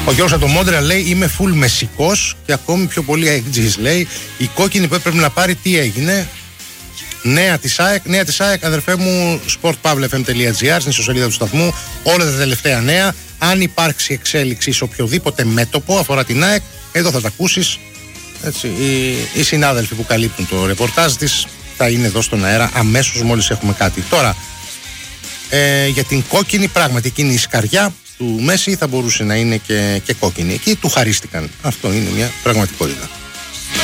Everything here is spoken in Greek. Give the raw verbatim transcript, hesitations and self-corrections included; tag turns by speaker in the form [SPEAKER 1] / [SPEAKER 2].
[SPEAKER 1] Ο Γιώργος από το Μόντρεαλ λέει: είμαι full μεσικός και ακόμη πιο πολύ αεκτζής. Λέει: η κόκκινη που έπρεπε να πάρει, τι έγινε? Νέα της ΑΕΚ, νέα της ΑΕΚ, αδερφέ μου, sport pavle f m dot gr, στην ιστοσελίδα του σταθμού, όλα τα τελευταία νέα. Αν υπάρξει εξέλιξη σε οποιοδήποτε μέτωπο αφορά την ΑΕΚ, εδώ θα τα ακούσεις. Έτσι, οι, οι συνάδελφοι που καλύπτουν το ρεπορτάζ της θα είναι εδώ στον αέρα αμέσως μόλις έχουμε κάτι. Τώρα, ε, για την κόκκινη, πράγματι εκείνη η σκαριά του Μέση θα μπορούσε να είναι και, και κόκκινη. Εκεί του χαρίστηκαν. Αυτό είναι μια πραγματικότητα.